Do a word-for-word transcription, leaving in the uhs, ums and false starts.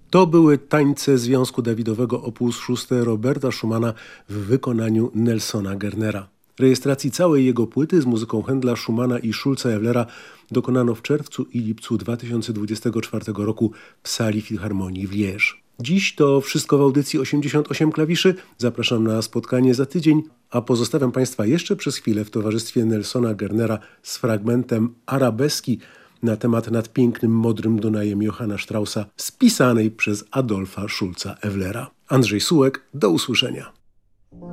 To były tańce Związku Dawidowego op. sześć Roberta Schumana w wykonaniu Nelsona Gernera. Rejestracji całej jego płyty z muzyką Händla, Schumana i Schulza Ewlera dokonano w czerwcu i lipcu dwa tysiące dwudziestego czwartego roku w sali Filharmonii w Liège. Dziś to wszystko w audycji osiemdziesiąt osiem klawiszy. Zapraszam na spotkanie za tydzień, a pozostawiam Państwa jeszcze przez chwilę w towarzystwie Nelsona Gernera z fragmentem arabeski na temat nad pięknym, modrym Dunajem Johanna Straussa, spisanej przez Adolfa Schulza Ewlera. Andrzej Sułek, do usłyszenia.